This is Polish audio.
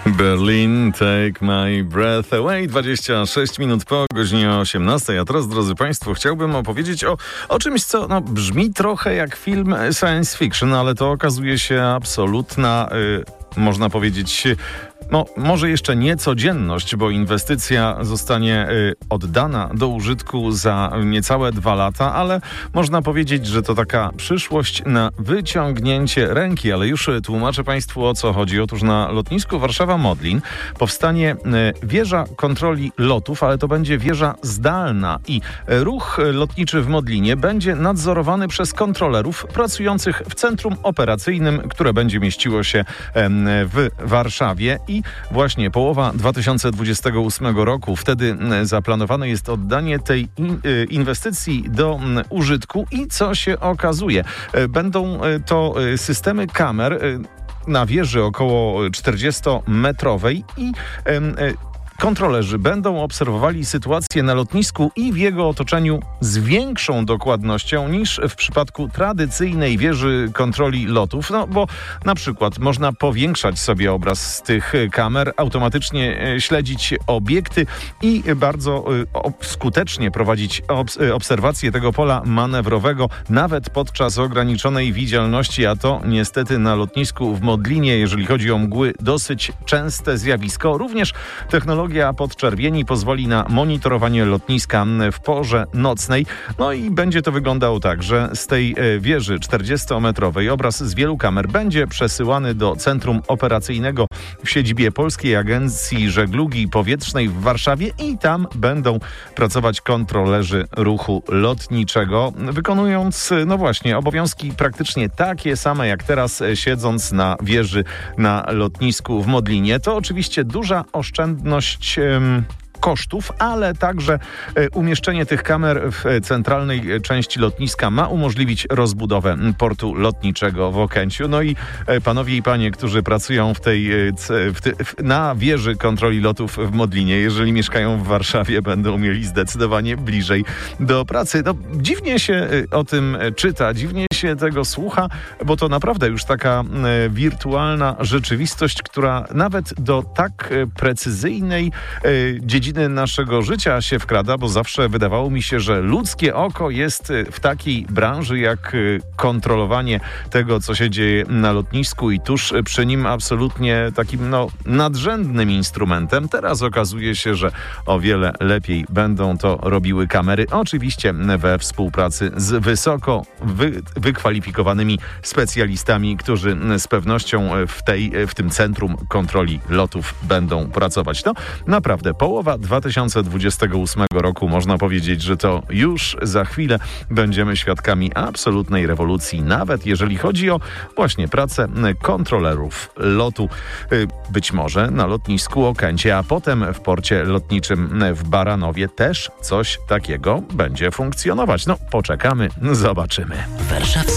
Berlin, Take My Breath Away. 26 minut po godzinie 18. A teraz, drodzy Państwo, chciałbym opowiedzieć o czymś, co brzmi trochę jak film science fiction, ale to okazuje się absolutna, można powiedzieć, może jeszcze nie codzienność, bo inwestycja zostanie oddana do użytku za niecałe 2 lata, ale można powiedzieć, że to taka przyszłość na wyciągnięcie ręki. Ale już tłumaczę Państwu, o co chodzi. Otóż na lotnisku Warszawa-Modlin powstanie wieża kontroli lotów, ale to będzie wieża zdalna i ruch lotniczy w Modlinie będzie nadzorowany przez kontrolerów pracujących w centrum operacyjnym, które będzie mieściło się w Warszawie. I właśnie połowa 2028 roku, wtedy zaplanowane jest oddanie tej inwestycji do użytku i co się okazuje? Będą to systemy kamer na wieży około 40-metrowej i kontrolerzy będą obserwowali sytuację na lotnisku i w jego otoczeniu z większą dokładnością niż w przypadku tradycyjnej wieży kontroli lotów. Bo na przykład można powiększać sobie obraz z tych kamer, automatycznie śledzić obiekty i bardzo skutecznie prowadzić obserwację tego pola manewrowego, nawet podczas ograniczonej widzialności, a to niestety na lotnisku w Modlinie, jeżeli chodzi o mgły, dosyć częste zjawisko. Również technologia podczerwieni pozwoli na monitorowanie lotniska w porze nocnej. I będzie to wyglądało tak, że z tej wieży 40-metrowej obraz z wielu kamer będzie przesyłany do centrum operacyjnego w siedzibie Polskiej Agencji Żeglugi Powietrznej w Warszawie i tam będą pracować kontrolerzy ruchu lotniczego, wykonując obowiązki praktycznie takie same jak teraz, siedząc na wieży na lotnisku w Modlinie. To oczywiście duża oszczędność kosztów, ale także umieszczenie tych kamer w centralnej części lotniska ma umożliwić rozbudowę portu lotniczego w Okęciu. I panowie i panie, którzy pracują na wieży kontroli lotów w Modlinie, jeżeli mieszkają w Warszawie, będą mieli zdecydowanie bliżej do pracy. Dziwnie się o tym czyta, dziwnie się tego słucha, bo to naprawdę już taka wirtualna rzeczywistość, która nawet do tak precyzyjnej dziedziny naszego życia się wkrada, bo zawsze wydawało mi się, że ludzkie oko jest w takiej branży jak kontrolowanie tego, co się dzieje na lotnisku i tuż przy nim absolutnie takim nadrzędnym instrumentem. Teraz okazuje się, że o wiele lepiej będą to robiły kamery, oczywiście we współpracy z wysoko wykwalifikowanymi specjalistami, którzy z pewnością w tym centrum kontroli lotów będą pracować. Naprawdę połowa 2028 roku, można powiedzieć, że to już za chwilę będziemy świadkami absolutnej rewolucji, nawet jeżeli chodzi o właśnie pracę kontrolerów lotu. Być może na lotnisku Okęcie, a potem w porcie lotniczym w Baranowie też coś takiego będzie funkcjonować. Poczekamy, zobaczymy. Warszawski